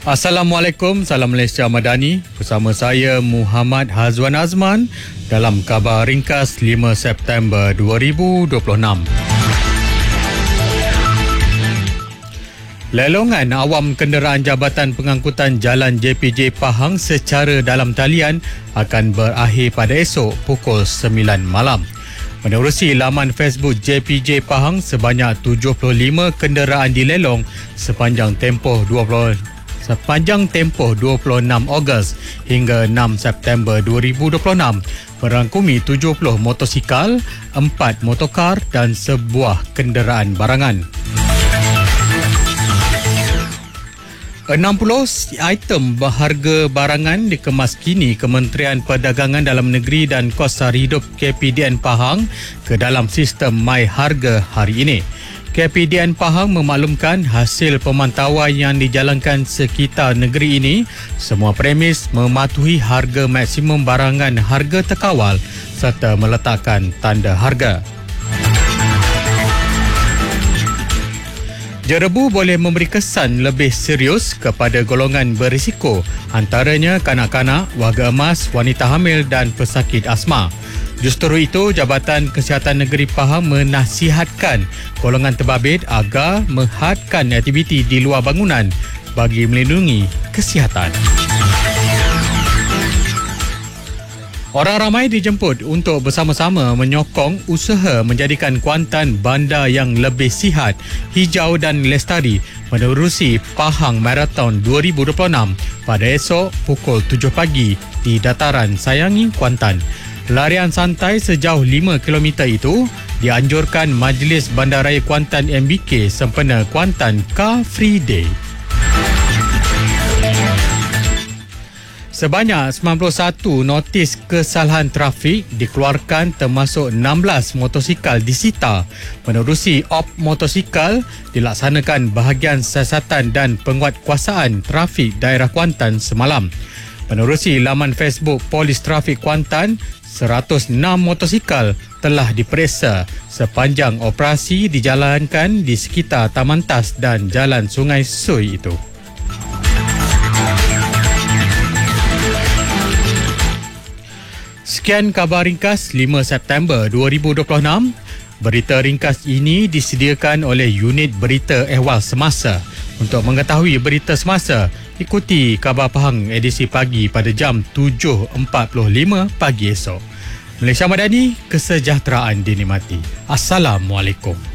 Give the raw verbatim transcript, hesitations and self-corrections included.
Assalamualaikum, salam Malaysia Madani. Bersama saya Muhammad Hazwan Azman dalam khabar ringkas lima September dua ribu dua puluh enam. Lelongan awam kenderaan Jabatan Pengangkutan Jalan J P J Pahang secara dalam talian akan berakhir pada esok pukul sembilan malam. Menerusi laman Facebook J P J Pahang, sebanyak tujuh puluh lima kenderaan dilelong sepanjang tempoh dua puluh sepanjang tempoh dua puluh enam Ogos hingga enam September dua ribu dua puluh enam, merangkumi tujuh puluh motosikal, empat motokar dan sebuah kenderaan barangan. enam puluh item berharga barangan dikemas kini Kementerian Perdagangan Dalam Negeri dan Kos Sara Hidup K P D N Pahang ke dalam sistem My Harga hari ini. K P D N Pahang memaklumkan hasil pemantauan yang dijalankan sekitar negeri ini, semua premis mematuhi harga maksimum barangan harga terkawal serta meletakkan tanda harga. Jerebu boleh memberi kesan lebih serius kepada golongan berisiko, antaranya kanak-kanak, warga emas, wanita hamil dan pesakit asma. Justru itu, Jabatan Kesihatan Negeri Pahang menasihatkan golongan terbabit agar menghadkan aktiviti di luar bangunan bagi melindungi kesihatan. Orang ramai dijemput untuk bersama-sama menyokong usaha menjadikan Kuantan bandar yang lebih sihat, hijau dan lestari menerusi Pahang Marathon dua ribu dua puluh enam pada esok pukul tujuh pagi di Dataran Sayangi, Kuantan. Larian santai sejauh lima kilometer itu dianjurkan Majlis Bandaraya Kuantan M B K sempena Kuantan Car Free Day. Sebanyak sembilan puluh satu notis kesalahan trafik dikeluarkan, termasuk enam belas motosikal disita. Menerusi op motosikal dilaksanakan bahagian siasatan dan penguatkuasaan trafik daerah Kuantan semalam. Menerusi laman Facebook Polis Trafik Kuantan, seratus enam motosikal telah diperiksa sepanjang operasi dijalankan di sekitar Taman Tas dan Jalan Sungai Sui itu. Sekian khabar ringkas lima September dua ribu dua puluh enam. Berita ringkas ini disediakan oleh Unit Berita Ehwal Semasa. Untuk mengetahui berita semasa, ikuti Khabar Pahang edisi pagi pada jam tujuh empat puluh lima pagi esok. Malaysia Madani, kesejahteraan dinikmati. Assalamualaikum.